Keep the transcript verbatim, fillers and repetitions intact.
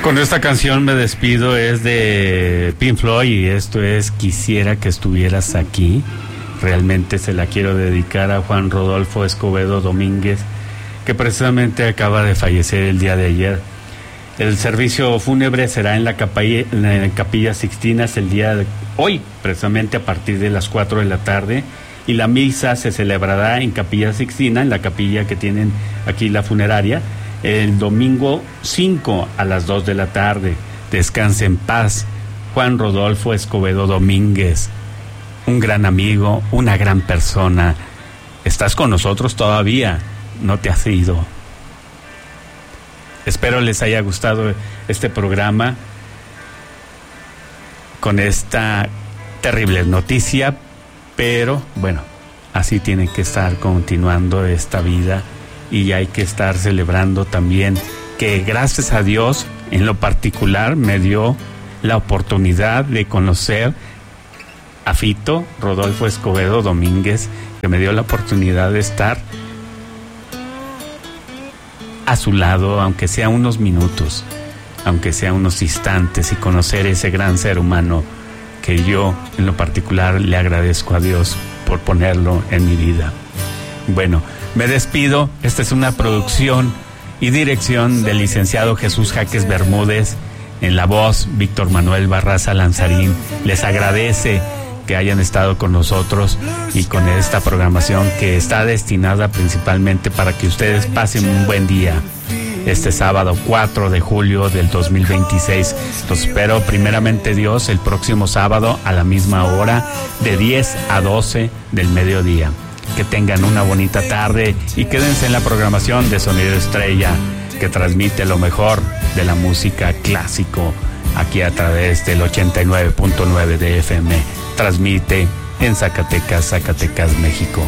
Con esta canción me despido, es de Pink Floyd y esto es Quisiera que estuvieras aquí. Realmente se la quiero dedicar a Juan Rodolfo Escobedo Domínguez, que precisamente acaba de fallecer el día de ayer. El servicio fúnebre será en la capilla, en la Capilla Sixtinas el día de hoy, precisamente a partir de las cuatro de la tarde, y la misa se celebrará en Capilla Sixtina, en la capilla que tienen aquí la funeraria, el domingo cinco a las dos de la tarde. Descanse en paz, Juan Rodolfo Escobedo Domínguez, un gran amigo, una gran persona. Estás con nosotros todavía, no te has ido. Espero les haya gustado este programa con esta terrible noticia, pero bueno, así tiene que estar continuando esta vida. Y hay que estar celebrando también que gracias a Dios, en lo particular, me dio la oportunidad de conocer a Fito Rodolfo Escobedo Domínguez, que me dio la oportunidad de estar a su lado, aunque sea unos minutos, aunque sea unos instantes, y conocer ese gran ser humano que yo, en lo particular, le agradezco a Dios por ponerlo en mi vida. Bueno, me despido. Esta es una producción y dirección del licenciado Jesús Jaques Bermúdez. En la voz, Víctor Manuel Barraza Lanzarín. Les agradece que hayan estado con nosotros y con esta programación que está destinada principalmente para que ustedes pasen un buen día. Este sábado cuatro de julio del dos mil veintiséis. Los espero primeramente Dios el próximo sábado a la misma hora, de diez a doce del mediodía. Que tengan una bonita tarde y quédense en la programación de Sonido Estrella, que transmite lo mejor de la música clásico aquí a través del ochenta y nueve punto nueve de F M. Transmite en Zacatecas, Zacatecas, México.